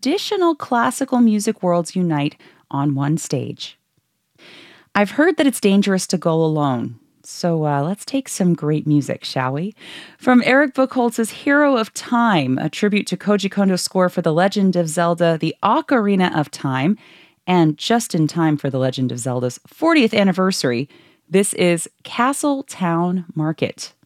traditional classical music worlds unite on one stage. I've heard that it's dangerous to go alone. So let's take some great music, shall we? From Eric Buchholz's Hero of Time, a tribute to Koji Kondo's score for The Legend of Zelda, The Ocarina of Time, and just in time for The Legend of Zelda's 40th anniversary, this is Castle Town Market.